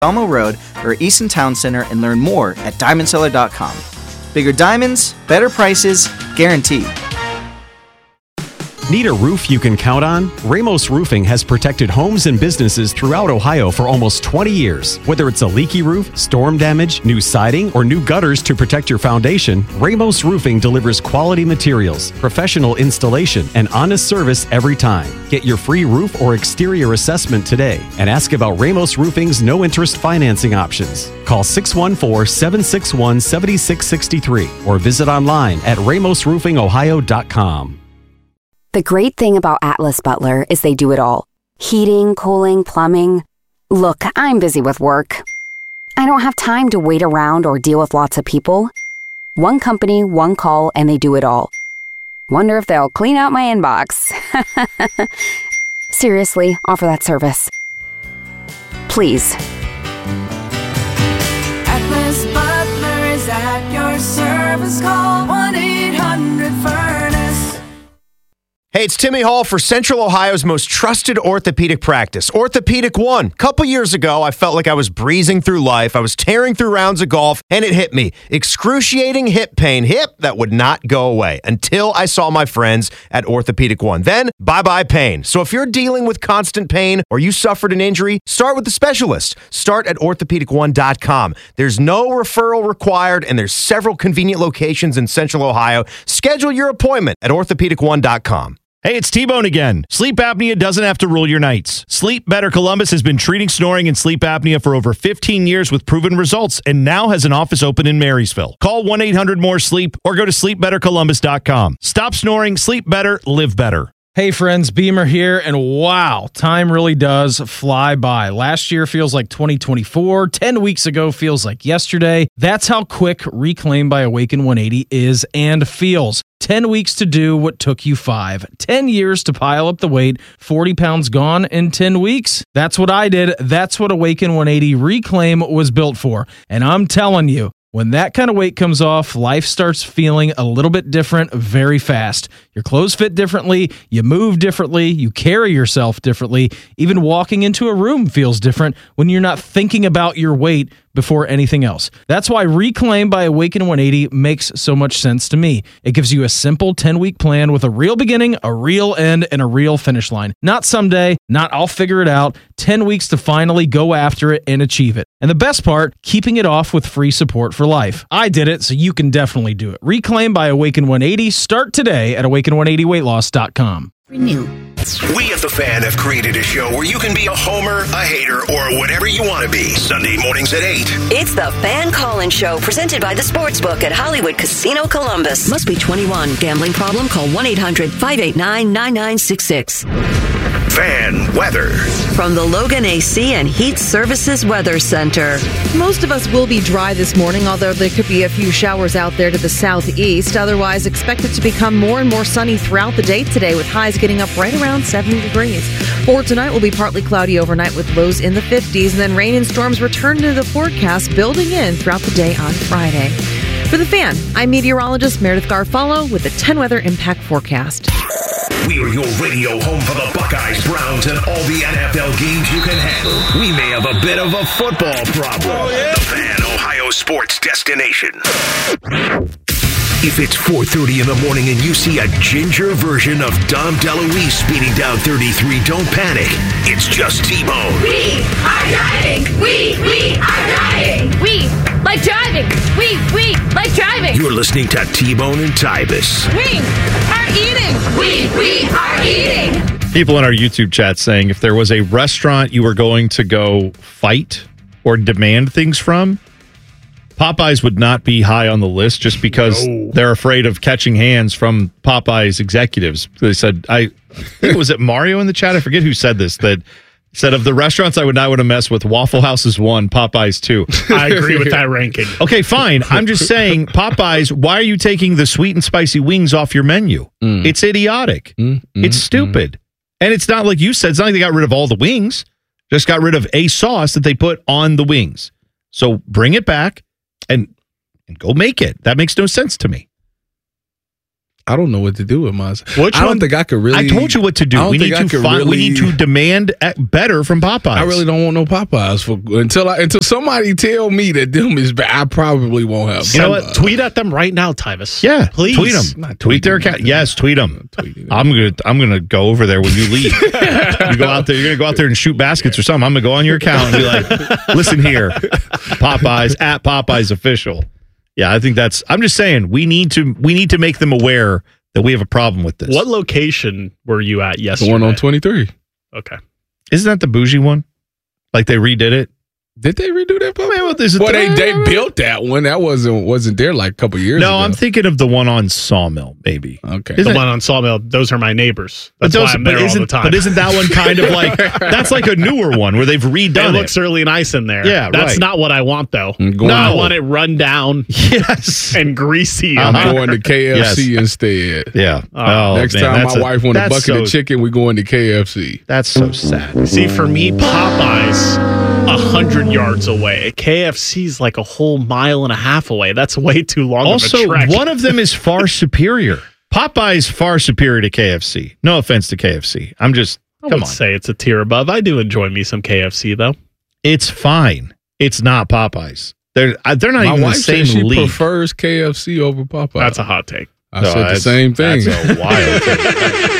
Elmo Road or Easton Town Center and learn more at diamondseller.com. Bigger diamonds, better prices, guaranteed. Need a roof you can count on? Ramos Roofing has protected homes and businesses throughout Ohio for almost 20 years. Whether it's a leaky roof, storm damage, new siding, or new gutters to protect your foundation, Ramos Roofing delivers quality materials, professional installation, and honest service every time. Get your free roof or exterior assessment today and ask about Ramos Roofing's no-interest financing options. Call 614-761-7663 or visit online at ramosroofingohio.com. The great thing about Atlas Butler is they do it all. Heating, cooling, plumbing. Look, I'm busy with work. I don't have time to wait around or deal with lots of people. One company, one call, and they do it all. Wonder if they'll clean out my inbox. Seriously, offer that service. Please. Atlas Butler is at your service. Call 1-800-FURNACE. Hey, it's Timmy Hall for Central Ohio's most trusted orthopedic practice, Orthopedic One. A couple years ago, I felt like I was breezing through life. I was tearing through rounds of golf, and it hit me. Excruciating hip pain. Hip that would not go away until I saw my friends at Orthopedic One. Then, bye-bye pain. So if you're dealing with constant pain or you suffered an injury, start with the specialist. Start at orthopedic1.com. There's no referral required, and there's several convenient locations in Central Ohio. Schedule your appointment at orthopedic1.com. Hey, it's T-Bone again. Sleep apnea doesn't have to rule your nights. Sleep Better Columbus has been treating snoring and sleep apnea for over 15 years with proven results and now has an office open in Marysville. Call 1-800-MORE-SLEEP or go to sleepbettercolumbus.com. Stop snoring, sleep better, live better. Hey friends, Beamer here, and wow, time really does fly by. Last year feels like 2024, 10 weeks ago feels like yesterday. That's how quick Reclaim by Awaken 180 is and feels. 10 weeks to do what took you 5. 10 years to pile up the weight, 40 pounds gone in 10 weeks. That's what I did. That's what Awaken 180 Reclaim was built for. And I'm telling you, when that kind of weight comes off, life starts feeling a little bit different very fast. Your clothes fit differently, you move differently, you carry yourself differently. Even walking into a room feels different when you're not thinking about your weight before anything else. That's why Reclaim by Awaken 180 makes so much sense to me. It gives you a simple 10-week plan with a real beginning, a real end, and a real finish line. Not someday, not I'll figure it out. 10 weeks to finally go after it and achieve it. And the best part, keeping it off with free support for life. I did it, so you can definitely do it. Reclaim by Awaken 180. Start today at awaken180weightloss.com. Renew. We at The Fan have created a show where you can be a homer, a hater, or whatever you want to be. Sunday mornings at 8. It's The Fan Call-In Show, presented by the Sportsbook at Hollywood Casino Columbus. Must be 21. Gambling problem? Call 1-800-589-9966. Fan weather. From the Logan AC and Heat Services Weather Center. Most of us will be dry this morning, although there could be a few showers out there to the southeast. Otherwise, expect it to become more and more sunny throughout the day today, with highs getting up right around 70 degrees. For tonight, will be partly cloudy overnight with lows in the 50s, and then rain and storms return to the forecast, building in throughout the day on Friday. For The Fan, I'm meteorologist Meredith Garfalo with the 10 Weather Impact Forecast. We are your radio home for the Buckeyes, Browns, and all the NFL games you can handle. We may have a bit of a football problem. Oh, yeah. The Fan, Ohio sports destination. If it's 4:30 in the morning and you see a ginger version of Dom DeLuise speeding down 33, don't panic. It's just T-Bone. We are driving. We are driving. We like driving. We like driving. You're listening to T-Bone and Tybus. We are eating. We are eating. People in our YouTube chat saying if there was a restaurant you were going to go fight or demand things from, Popeyes would not be high on the list just because they're afraid of catching hands from Popeyes executives. They said, I think it was Mario in the chat, I forget who said this, that said of the restaurants I would not want to mess with, Waffle House is 1, Popeyes 2. I agree with that ranking. Okay, fine. I'm just saying, Popeyes, why are you taking the sweet and spicy wings off your menu? It's idiotic. It's stupid. And it's not like you said, it's not like they got rid of all the wings, just got rid of a sauce that they put on the wings. So bring it back and go make it. That makes no sense to me. I don't know what to do with myself. Which I don't think I could really. I told you what to do. We need to demand better from Popeyes. I really don't want no Popeyes until somebody tell me that them is bad. I probably won't have. You know what? Tweet at them right now, Tyvis. Yeah, please tweet them. Tweet their account. Yes, tweet them. I'm gonna go over there when you leave. You go out there. You're gonna go out there and shoot baskets or something. I'm gonna go on your account and be like, listen here, Popeyes at Popeyes official. Yeah, I think I'm just saying we need to make them aware that we have a problem with this. What location were you at yesterday? The one on 23. Okay. Isn't that the bougie one? Like they redid it? Did they redo that? They built that one. That wasn't there like a couple years ago. No, I'm thinking of the one on Sawmill, maybe. Okay. The one on Sawmill, those are my neighbors. That's why I'm there all the time. But isn't that one kind of like, that's like a newer one where they've redone it? It looks really nice in there. Yeah, That's not what I want, though. I want it run down and greasy. I'm going to KFC instead. Yeah. Next time my wife wants a bucket of chicken, we going to KFC. That's so sad. See, for me, Popeyes 100 yards away. KFC's like a whole mile and a half away. That's way too long of a trek. One of them is far superior. Popeye's far superior to KFC. No offense to KFC. I would say it's a tier above. I do enjoy me some KFC, though. It's fine. It's not Popeyes. They're not my even wife the same says she league. prefers KFC over Popeyes. That's a hot take. I said the same thing. That's a wild take.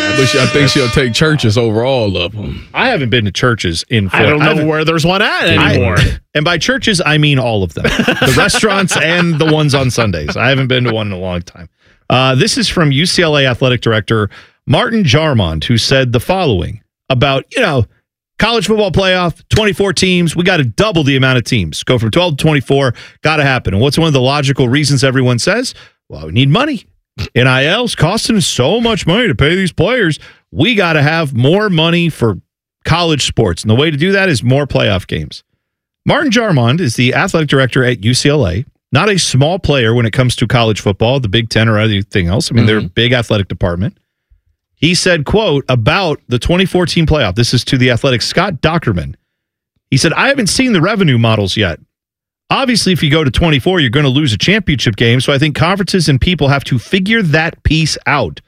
I think she'll take Churches over all of them. I haven't been to Churches in I don't know where there's one at anymore. And by Churches, I mean all of them. The restaurants and the ones on Sundays. I haven't been to one in a long time. This is from UCLA Athletic Director Martin Jarmond, who said the following about, college football playoff, 24 teams. We got to double the amount of teams. Go from 12 to 24. Got to happen. And what's one of the logical reasons everyone says? Well, we need money. NIL's costing us so much money to pay these players. We got to have more money for college sports. And the way to do that is more playoff games. Martin Jarmond is the athletic director at UCLA. Not a small player when it comes to college football, the Big Ten or anything else. I mean, they're a big athletic department. He said, quote, about the 2014 playoff. This is to the Athletic Scott Dockerman. He said, I haven't seen the revenue models yet. Obviously, if you go to 24, you're going to lose a championship game. So I think conferences and people have to figure that piece out.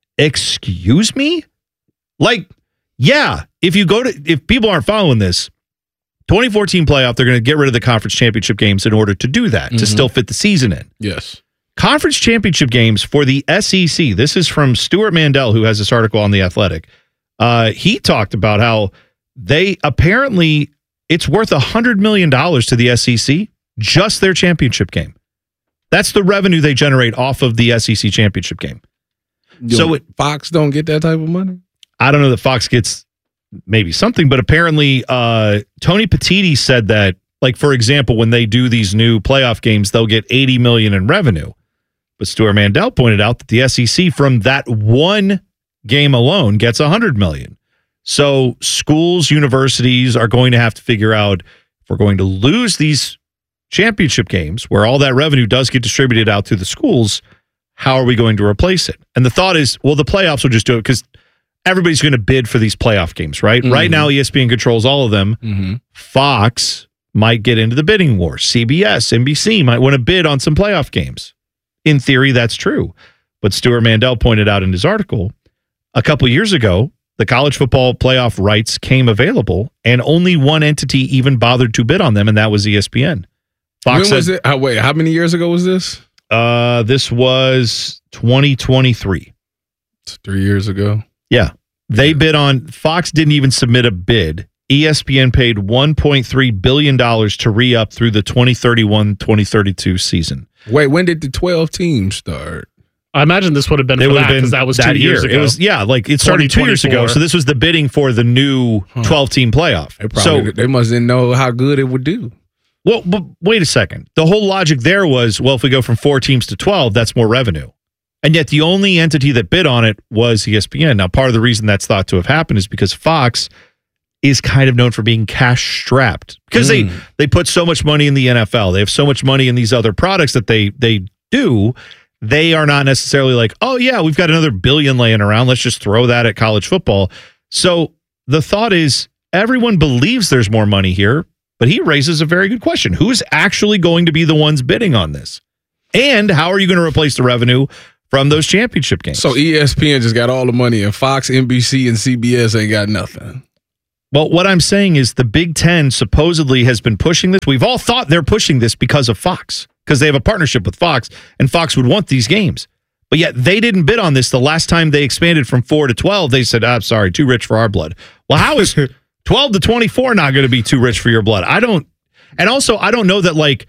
Excuse me? Like, yeah, if people aren't following this, 2014 playoff, they're going to get rid of the conference championship games in order to do that, to still fit the season in. Yes. Conference championship games for the SEC. This is from Stuart Mandel, who has this article on The Athletic. He talked about how they apparently, it's worth $100 million to the SEC, just their championship game. That's the revenue they generate off of the SEC championship game. Fox don't get that type of money? I don't know that Fox gets maybe something, but apparently Tony Petitti said that, like, for example, when they do these new playoff games, they'll get $80 million in revenue. But Stuart Mandel pointed out that the SEC from that one game alone gets $100 million. So schools, universities are going to have to figure out, if we're going to lose these championship games where all that revenue does get distributed out to the schools, how are we going to replace it? And the thought is, well, the playoffs will just do it because everybody's going to bid for these playoff games, right? Right now, ESPN controls all of them. Fox might get into the bidding war. CBS, NBC might want to bid on some playoff games. In theory, that's true. But Stuart Mandel pointed out in his article, a couple years ago, the college football playoff rights came available, and only one entity even bothered to bid on them, and that was ESPN. Fox when was it? Wait, how many years ago was this? This was 2023. It's 3 years ago. Yeah. They bid on, Fox didn't even submit a bid. ESPN paid $1.3 billion to re-up through the 2031-2032 season. Wait, when did the 12 teams start? I imagine this would have been because that was 2 years ago. It was, it started 2 years ago. So this was the bidding for the new 12-team playoff. They mustn't know how good it would do. Well, but wait a second. The whole logic there was, well, if we go from 4 teams to 12, that's more revenue. And yet the only entity that bid on it was ESPN. Now, part of the reason that's thought to have happened is because Fox is kind of known for being cash strapped because they put so much money in the NFL. They have so much money in these other products that they do. They are not necessarily like, oh, yeah, we've got another billion laying around. Let's just throw that at college football. So the thought is everyone believes there's more money here, but he raises a very good question. Who's actually going to be the ones bidding on this? And how are you going to replace the revenue from those championship games. So ESPN just got all the money, and Fox, NBC, and CBS ain't got nothing. Well, what I'm saying is the Big Ten supposedly has been pushing this. We've all thought they're pushing this because of Fox, because they have a partnership with Fox, and Fox would want these games. But yet they didn't bid on this the last time they expanded from 4 to 12. They said, I'm sorry, too rich for our blood. Well, how is 12 to 24 not going to be too rich for your blood? I don't know that like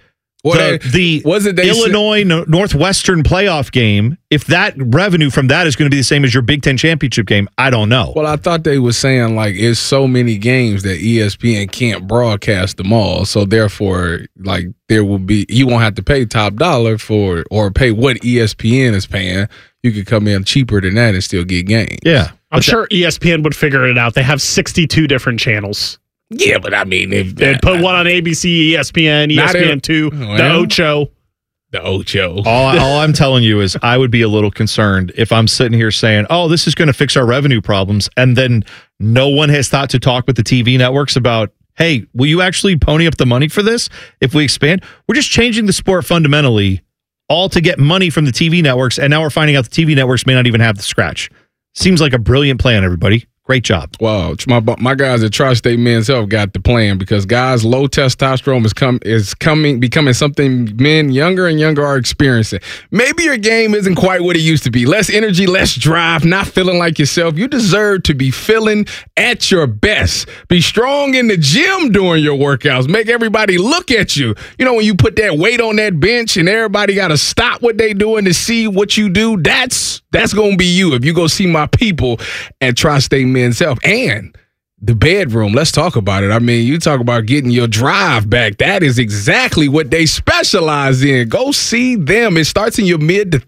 the Illinois Northwestern playoff game, if that revenue from that is going to be the same as your Big Ten championship game, I don't know. Well, I thought they were saying like it's so many games that ESPN can't broadcast them all, so therefore like you won't have to pay top dollar for or pay what ESPN is paying. You could come in cheaper than that and still get games. Yeah, I'm sure ESPN would figure it out. They have 62 different channels. Yeah, but I mean, if they'd put one on ABC, ESPN, ESPN2, the Ocho. The Ocho. All I'm telling you is I would be a little concerned if I'm sitting here saying, oh, this is going to fix our revenue problems, and then no one has thought to talk with the TV networks about, hey, will you actually pony up the money for this if we expand? We're just changing the sport fundamentally all to get money from the TV networks, and now we're finding out the TV networks may not even have the scratch. Seems like a brilliant plan, everybody. Great job. Wow. My guys at Tri-State Men's Health got the plan because guys, low testosterone is becoming something men younger and younger are experiencing. Maybe your game isn't quite what it used to be. Less energy, less drive, not feeling like yourself. You deserve to be feeling at your best. Be strong in the gym during your workouts. Make everybody look at you. You know, when you put that weight on that bench and everybody got to stop what they doing to see what you do, that's going to be you. If you go see my people at Tri-State Men's Health. And the bedroom, let's talk about it. I mean, you talk about getting your drive back. That is exactly what they specialize in. Go see them. It starts in your mid to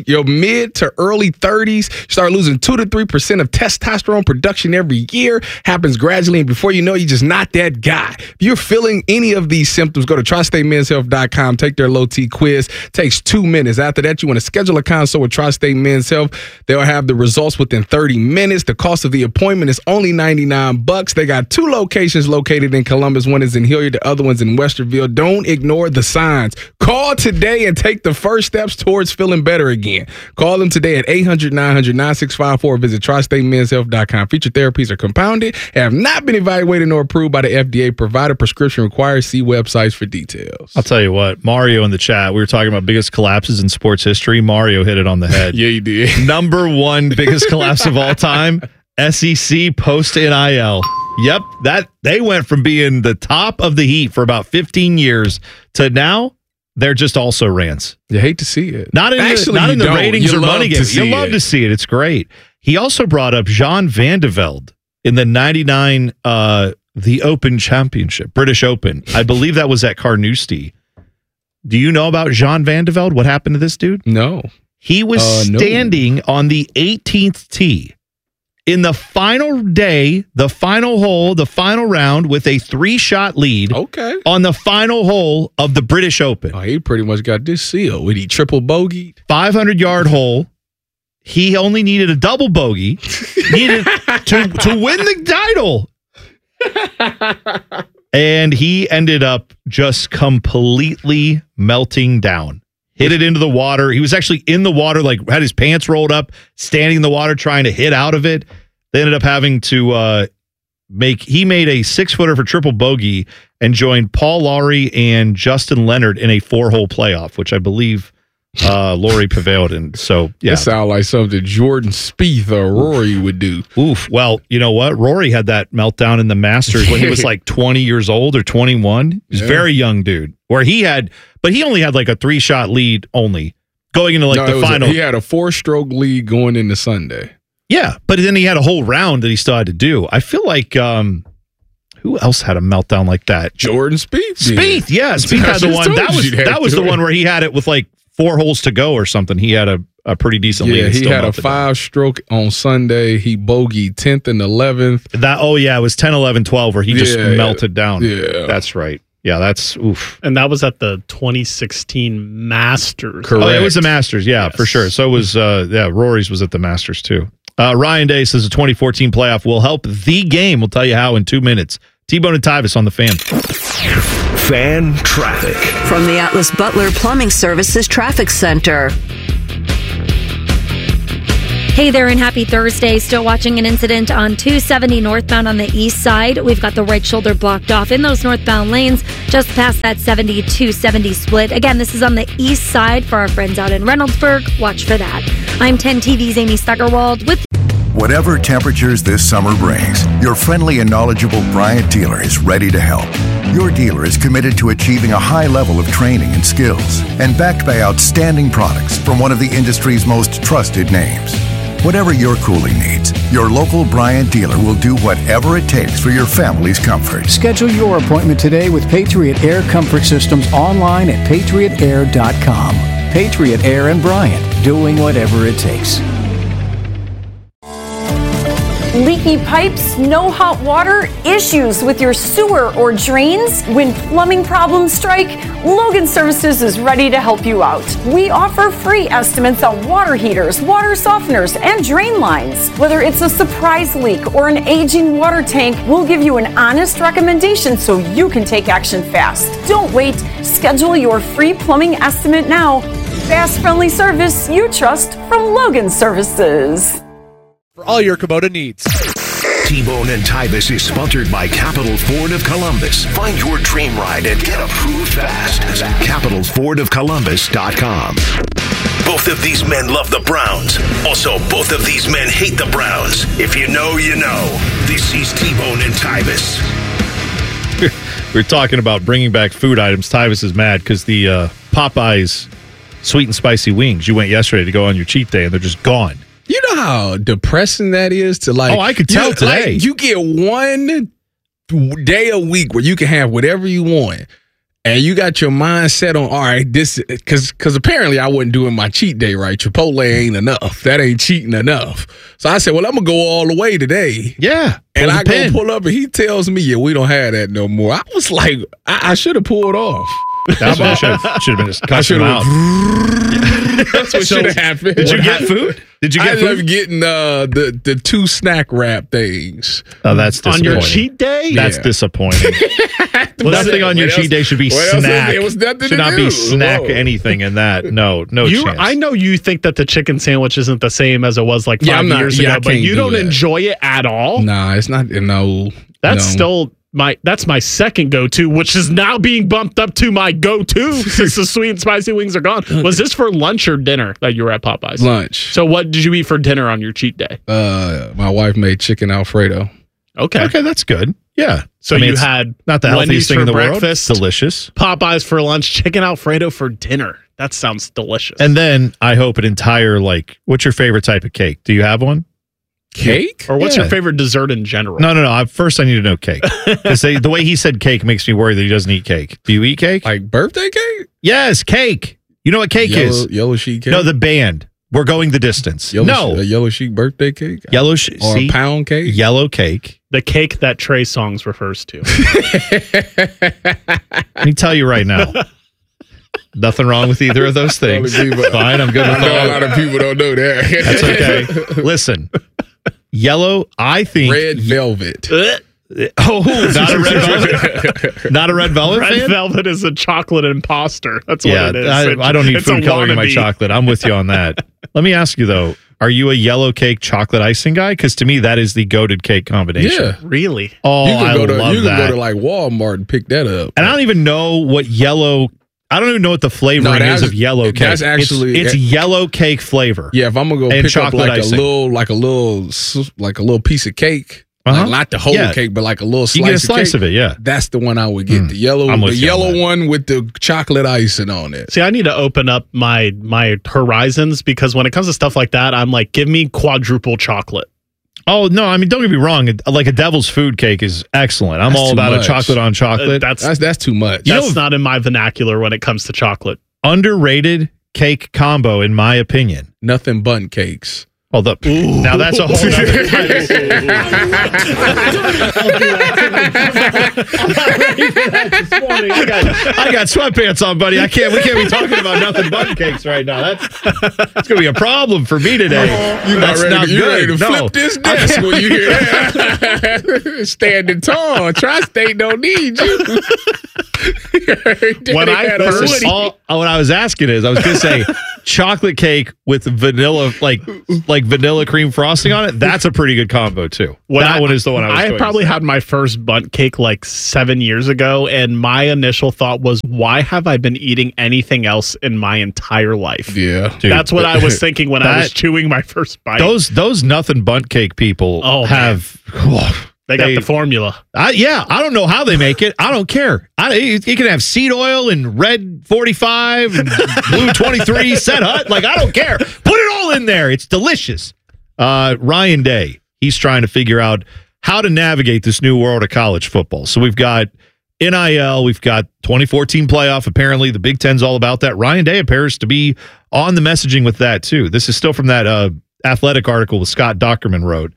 early 30s. You start losing 2 to 3% of testosterone production every year. Happens gradually, and before you know, you're just not that guy. If you're feeling any of these symptoms, go to TriStateMen'sHealth.com. Take their low T quiz. Takes 2 minutes. After that, you want to schedule a consult with Tri-State Men's Health. They'll have the results within 30 minutes. The cost of the appointment is only $99. They got 2 locations located in Columbus. One is in Hilliard, the other one's in Westerville. Don't ignore the signs. Call today and take the first steps towards feeling better again. Call them today at 800-900-9654. Visit TriStateMen'sHealth.com. Featured therapies are compounded, have not been evaluated nor approved by the FDA. Provided prescription required. See websites for details. I'll tell you what, Mario in the chat, we were talking about biggest collapses in sports history. Mario hit it on the head. Yeah, he did. Number 1 biggest collapse of all time. SEC post-NIL. Yep, that they went from being the top of the heat for about 15 years to now they're just also rants. You hate to see it. Not in the ratings or money game. You love to see it. It's great. He also brought up Jean Van de Velde in the 99 the Open Championship, British Open. I believe that was at Carnoustie. Do you know about Jean Van de Velde? What happened to this dude? No. He was standing on the 18th tee. In the final day, the final hole, the final round with a 3-shot lead on the final hole of the British Open. Oh, he pretty much got this seal. When he triple bogeyed. 500-yard hole. He only needed a double bogey needed to win the title. And he ended up just completely melting down. Hit it into the water. He was actually in the water, like had his pants rolled up, standing in the water, trying to hit out of it. They ended up having to he made a 6-footer for triple bogey and joined Paul Lawrie and Justin Leonard in a 4-hole playoff, which I believe Lawrie prevailed in. So, yeah. That sounds like something Jordan Spieth or Rory would do. Oof. Well, you know what? Rory had that meltdown in the Masters when he was like 20 years old or 21. He was a very young dude. But he only had like a 3-shot lead only going into the final. He had a 4-stroke lead going into Sunday. Yeah, but then he had a whole round that he still had to do. I feel like who else had a meltdown like that? Jordan Spieth. Spieth, yeah. Spieth had the one. That was the one where he had it with like 4 holes to go or something. He had a pretty decent lead. Yeah, he had a 5-stroke on Sunday. He bogeyed 10th and 11th. It was 10, 11, 12 where he just melted down. Yeah. That's right. Yeah, that's oof. And that was at the 2016 Masters. Correct. Oh, it was the Masters, yeah, for sure. So it was, Rory's was at the Masters too. Ryan Day says the 2014 playoff will help the game. We'll tell you how in 2 minutes. T-Bone and Tyvis on the Fan. Fan traffic. From the Atlas Butler Plumbing Services Traffic Center. Hey there and happy Thursday. Still watching an incident on 270 northbound on the east side. We've got the right shoulder blocked off in those northbound lanes just past that 70-270 split. Again, this is on the east side for our friends out in Reynoldsburg. Watch for that. I'm 10 TV's Amy Steigerwald with... Whatever temperatures this summer brings, your friendly and knowledgeable Bryant dealer is ready to help. Your dealer is committed to achieving a high level of training and skills and backed by outstanding products from one of the industry's most trusted names. Whatever your cooling needs, your local Bryant dealer will do whatever it takes for your family's comfort. Schedule your appointment today with Patriot Air Comfort Systems online at patriotair.com. Patriot Air and Bryant, doing whatever it takes. Leaky pipes, no hot water, issues with your sewer or drains? When plumbing problems strike, Logan Services is ready to help you out. We offer free estimates on water heaters, water softeners, and drain lines. Whether it's a surprise leak or an aging water tank, we'll give you an honest recommendation so you can take action fast. Don't wait. Schedule your free plumbing estimate now. Fast, friendly service you trust from Logan Services. For all your Kubota needs. T-Bone and Tyvis is sponsored by Capital Ford of Columbus. Find your dream ride and get approved fast at CapitalFordOfColumbus.com. Both of these men love the Browns. Also, both of these men hate the Browns. If you know, you know. This is T-Bone and Tyvis. We're talking about bringing back food items. Tyvis is mad because the Popeyes sweet and spicy wings, you went yesterday to go on your cheat day, and they're just gone. You know how depressing that is to like. Oh, I could tell today. Like, you get one day a week where you can have whatever you want, and you got your mind set on, all right, this because apparently I wasn't doing my cheat day right. Chipotle ain't enough. That ain't cheating enough. So I said, well, I'm gonna go all the way today. Yeah, and I go pull up, and he tells me, yeah, we don't have that no more. I was like, I should have pulled off. That's what should have been just cussing out. That's what should have happened. Did you get food? Did you get I food? ended up getting the 2 snack wrap things. Oh, that's disappointing. On your cheat day? That's disappointing. Nothing on your cheat day should be snack. It was nothing should to not do. be snack anything in that. No chance. I know you think that the chicken sandwich isn't the same as it was like 5 years ago, but you don't enjoy it at all? Nah, it's not. No. That's still that's my second go-to, which is now being bumped up to my go-to since the sweet and spicy wings are gone. Was this for lunch or dinner that you were at Popeyes? Lunch. So what did you eat for dinner on your cheat day? My wife made chicken Alfredo. Okay, that's good. Yeah. So you had not the healthiest thing in the breakfast, world. Delicious. Popeyes for lunch, chicken Alfredo for dinner. That sounds delicious. And then I hope an entire what's your favorite type of cake? Do you have one? Cake? Or what's your favorite dessert in general? No. First, I need to know cake. Because the way he said cake makes me worry that he doesn't eat cake. Do you eat cake? Like birthday cake? Yes, cake. You know what cake is? Yellow Sheet cake? No, the band. We're going the distance. A Yellow Sheet birthday cake? Yellow Sheet. Or a pound cake? Yellow cake. The cake that Trey Songz refers to. Let me tell you right now. Nothing wrong with either of those things. Fine, I'm good with I know a lot of people don't know that. That's okay. Listen. Yellow, I think. Red velvet. Oh, not a red velvet? Not a red velvet Red fan? velvet is a chocolate imposter. That's what it is. I don't need food coloring in my wannabe. chocolate. I'm with you on that. Let me ask you, though. Are you a yellow cake chocolate icing guy? Because to me, that is the goated cake combination. Yeah. Really? Oh, I love that. You can go to like Walmart and pick that up. And I don't even know what I don't even know what the flavoring is of yellow cake. That's actually it's yellow cake flavor. Yeah, if I'm gonna go and pick up like icing. a little piece of cake, like not the whole cake, but like a little slice. You get a slice of it, yeah. That's the one I would get. The yellow one with the chocolate icing on it. See, I need to open up my horizons because when it comes to stuff like that, I'm like, give me quadruple chocolate. Oh, no, I mean, don't get me wrong. Like a devil's food cake is excellent. I'm all about a chocolate on chocolate. That's too much. That's not in my vernacular when it comes to chocolate. Underrated cake combo, in my opinion. Nothing bun cakes. Oh, now that's a whole other I got sweatpants on, buddy. We can't be talking about nothing but cakes right now. That's gonna be a problem for me today. That's not good. Ready to flip this desk when you hear that. Standing tall. Tri-State don't need you. What I was asking is, I was gonna say, chocolate cake with vanilla, like vanilla cream frosting on it. That's a pretty good combo too. That one is the one I was probably had my first bundt cake like 7 years ago, and my initial thought was, why have I been eating anything else in my entire life? Yeah. Dude, that's what I was thinking when I was chewing my first bite. Those nothing bundt cake people have. They got the formula. I don't know how they make it. I don't care. You can have seed oil and red 45 and blue 23 set hut. Like, I don't care. Put it all in there. It's delicious. Ryan Day, he's trying to figure out how to navigate this new world of college football. So we've got NIL, we've got 2014 playoff. Apparently, the Big Ten's all about that. Ryan Day appears to be on the messaging with that, too. This is still from that Athletic article that Scott Dockerman wrote.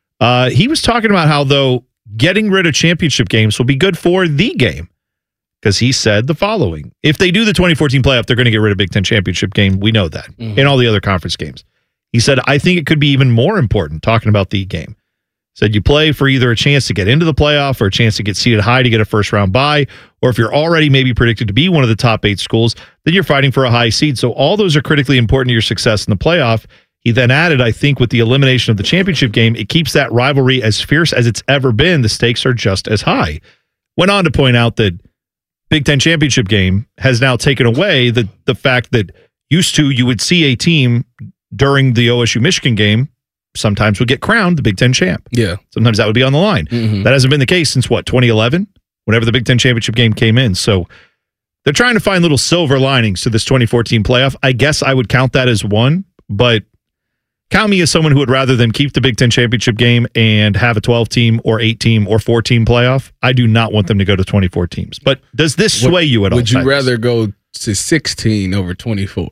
He was talking about how, though, getting rid of championship games will be good for the game, because he said the following. If they do the 2014 playoff, they're going to get rid of Big Ten championship game. We know that. And all the other conference games. He said, I think it could be even more important, talking about the game. Said you play for either a chance to get into the playoff or a chance to get seated high to get a first-round bye, or if you're already maybe predicted to be one of the top 8 schools, then you're fighting for a high seed. So all those are critically important to your success in the playoff. He then added, I think with the elimination of the championship game, it keeps that rivalry as fierce as it's ever been. The stakes are just as high. Went on to point out that Big Ten championship game has now taken away the fact that used to you would see a team during the OSU-Michigan game sometimes would get crowned the Big Ten champ. Yeah. Sometimes that would be on the line. That hasn't been the case since, 2011? Whenever the Big Ten championship game came in. So they're trying to find little silver linings to this 2014 playoff. I guess I would count that as one, but count me as someone who would rather than keep the Big Ten championship game and have a 12-team or 8-team or 4-team playoff. I do not want them to go to 24 teams. But does this sway you at all? Would you rather go to 16 over 24?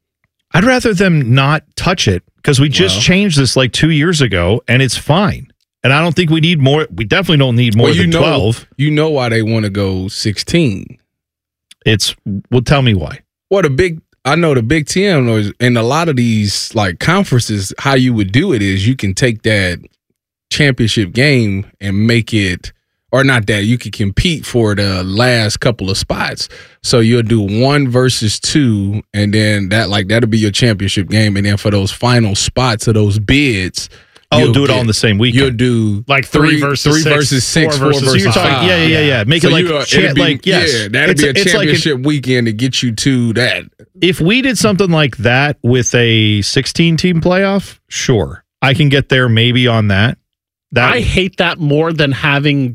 I'd rather them not touch it, because we just changed this like 2 years ago, and it's fine. And I don't think we need more. We definitely don't need more than 12. You know why they want to go 16. Tell me why. I know the Big Ten knows, and a lot of these like conferences, how you would do it is you can take that championship game and make it, or not that, you can compete for the last couple of spots. So you'll do 1 versus 2, and then that'll be your championship game. And then for those final spots of those bids, do it all in the same weekend. You'll do like 3 versus 6, 4 versus 5. Yeah. Make it that'd be a championship weekend to get you to that. If we did something like that with a 16-team playoff, sure, I can get there maybe on that. I hate that more than having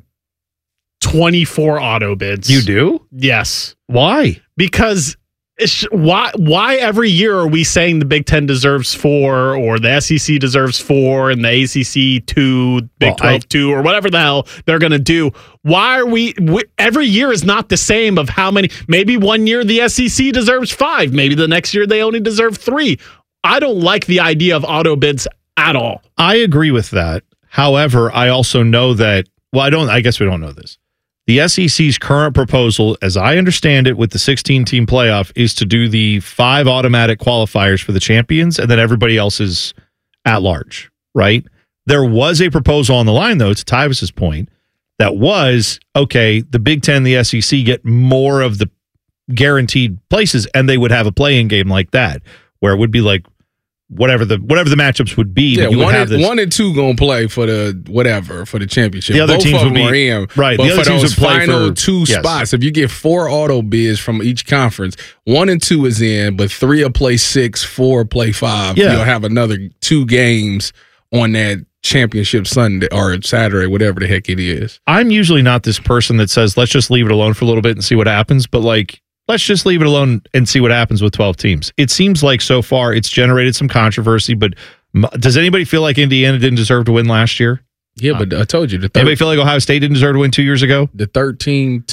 24 auto bids. You do? Yes. Why? Because why every year are we saying the Big Ten deserves 4, or the SEC deserves 4, and the ACC 2, Big 12 2, or whatever the hell they're going to do? Why are we every year is not the same of how many? Maybe one year the SEC deserves 5. Maybe the next year they only deserve 3. I don't like the idea of auto bids at all. I agree with that. However, I also know that, I guess we don't know this. The SEC's current proposal, as I understand it, with the 16-team playoff, is to do the 5 automatic qualifiers for the champions, and then everybody else is at large, right? There was a proposal on the line, though, to Tyvis's point, that was, okay, the Big Ten, the SEC get more of the guaranteed places, and they would have a play-in game like that, where it would be like, whatever the matchups would be. Yeah, you would have this. 1 and 2 gonna play for the championship. The other Both teams of them would be in, right. But the other for teams those would play final for 2 spots, if you get 4 auto bids from each conference, 1 and 2 is in, but 3 will play 6, 4 will play 5. Yeah. You'll have another 2 games on that championship Sunday or Saturday, whatever the heck it is. I'm usually not this person that says let's just leave it alone for a little bit and see what happens, but like, let's just leave it alone and see what happens with 12 teams. It seems like so far it's generated some controversy, but does anybody feel like Indiana didn't deserve to win last year? Yeah, but I told you. Anybody feel like Ohio State didn't deserve to win 2 years ago? The 13th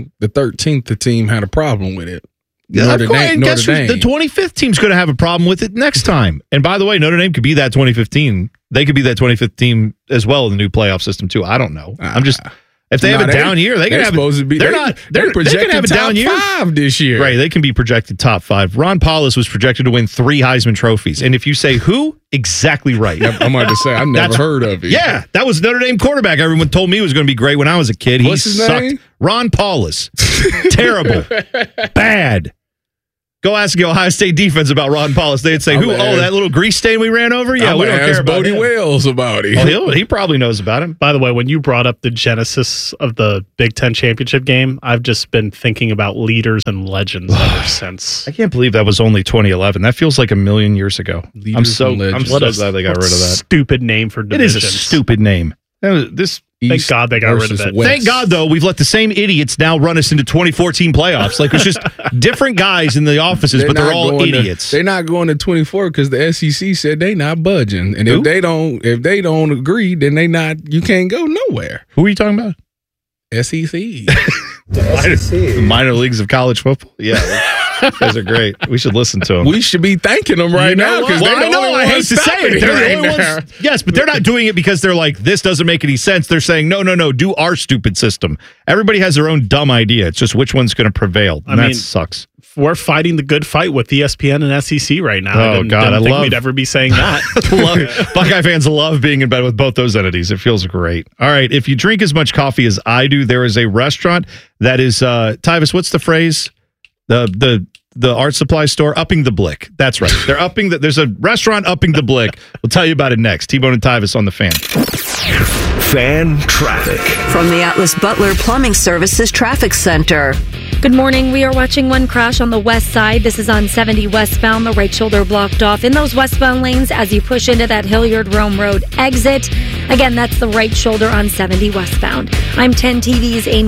team had a problem with it. Notre Dame. The 25th team's going to have a problem with it next time. And by the way, Notre Dame could be that 2015. They could be that 25th team as well in the new playoff system too. I don't know. I'm just... If they have a down year, they can have supposed to be. They're projected have a down year. Top 5 this year, right? They can be projected top 5. Ron Paulus was projected to win 3 Heisman trophies, and if you say who, exactly right. I'm about to say I never heard of it. Yeah, that was Notre Dame quarterback. Everyone told me was going to be great when I was a kid. What's his name? Ron Paulus. Terrible, bad. Go ask the Ohio State defense about Ron Paulus. They'd say, "Who? Oh, that little grease stain we ran over? Yeah, we don't care about Bodie Wells about it. Oh, he probably knows about him." By the way, when you brought up the genesis of the Big Ten championship game, I've just been thinking about leaders and legends ever since. I can't believe that was only 2011. That feels like a million years ago. I'm so glad they got rid of that. Stupid name for divisions. It is a stupid name. Thank God they got rid of it. West. Thank God, though, we've let the same idiots now run us into 2014 playoffs. Like, it's just different guys in the offices, but they're all idiots. They're not going to 24 because the SEC said they not budging, and if they don't agree, then you can't go nowhere. Who are you talking about? SEC. The minor leagues of college football. Yeah. You guys are great. We should listen to them. We should be thanking them right now because I hate to say it. They're the only ones. Yes, but they're not doing it because they're like, this doesn't make any sense. They're saying, no, do our stupid system. Everybody has their own dumb idea. It's just which one's going to prevail. And that sucks. We're fighting the good fight with ESPN and SEC right now. Oh, God. I didn't think we'd ever be saying that. Buckeye fans love being in bed with both those entities. It feels great. All right. If you drink as much coffee as I do, there is a restaurant that is, Tyvis, what's the phrase? The art supply store, upping the blick. That's right. They're upping there's a restaurant upping the blick. We'll tell you about it next. T-Bone and Tyvis on the Fan. Fan traffic. From the Atlas Butler Plumbing Services Traffic Center. Good morning. We are watching one crash on the west side. This is on 70 westbound. The right shoulder blocked off in those westbound lanes as you push into that Hilliard-Rome Road exit. Again, that's the right shoulder on 70 westbound. I'm 10 TV's Amy